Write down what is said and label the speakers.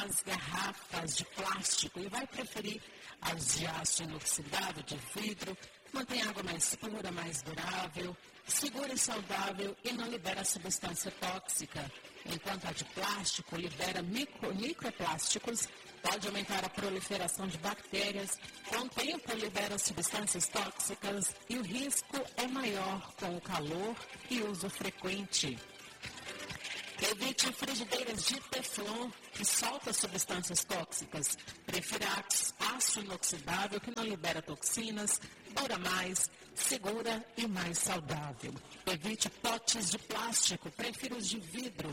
Speaker 1: as garrafas de plástico e vai preferir as de aço inoxidável, de vidro, mantém a água mais pura, mais durável, segura e saudável e não libera substância tóxica. Enquanto a de plástico libera microplásticos, pode aumentar a proliferação de bactérias, com o tempo libera substâncias tóxicas e o risco é maior com o calor e uso frequente. Evite frigideiras de teflon que solta substâncias tóxicas. Prefira aço inoxidável que não libera toxinas, dura mais, segura e mais saudável. Evite potes de plástico, prefira os de vidro.